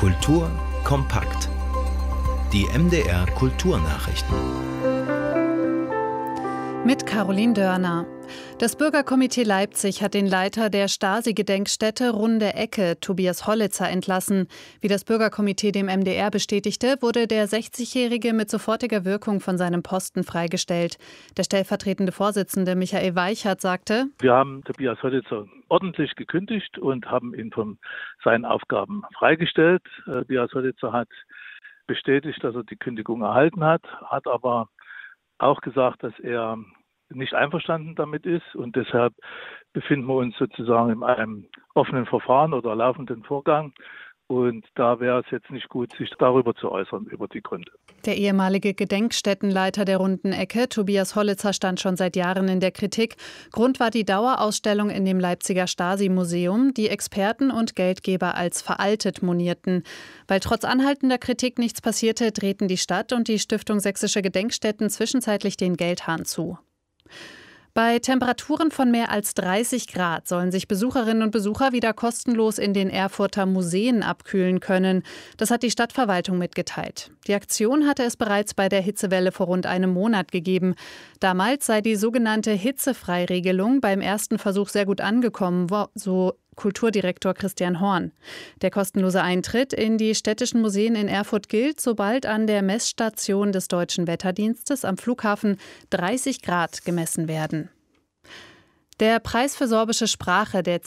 Kultur kompakt. Die MDR Kulturnachrichten. Mit Caroline Dörner. Das Bürgerkomitee Leipzig hat den Leiter der Stasi-Gedenkstätte Runde Ecke, Tobias Hollitzer, entlassen. Wie das Bürgerkomitee dem MDR bestätigte, wurde der 60-Jährige mit sofortiger Wirkung von seinem Posten freigestellt. Der stellvertretende Vorsitzende Michael Weichert sagte: Wir haben Tobias Hollitzer ordentlich gekündigt und haben ihn von seinen Aufgaben freigestellt. Tobias Hollitzer hat bestätigt, dass er die Kündigung erhalten hat aber auch gesagt, dass er nicht einverstanden damit ist, und deshalb befinden wir uns sozusagen in einem offenen Verfahren oder laufenden Vorgang, und da wäre es jetzt nicht gut, sich darüber zu äußern, über die Gründe. Der ehemalige Gedenkstättenleiter der Runden Ecke, Tobias Hollitzer, stand schon seit Jahren in der Kritik. Grund war die Dauerausstellung in dem Leipziger Stasi-Museum, die Experten und Geldgeber als veraltet monierten. Weil trotz anhaltender Kritik nichts passierte, drehten die Stadt und die Stiftung Sächsische Gedenkstätten zwischenzeitlich den Geldhahn zu. Bei Temperaturen von mehr als 30 Grad sollen sich Besucherinnen und Besucher wieder kostenlos in den Erfurter Museen abkühlen können. Das hat die Stadtverwaltung mitgeteilt. Die Aktion hatte es bereits bei der Hitzewelle vor rund einem Monat gegeben. Damals sei die sogenannte Hitzefreiregelung beim ersten Versuch sehr gut angekommen, so Kulturdirektor Christian Horn. Der kostenlose Eintritt in die städtischen Museen in Erfurt gilt, sobald an der Messstation des Deutschen Wetterdienstes am Flughafen 30 Grad gemessen werden. Der Preis für sorbische Sprache, der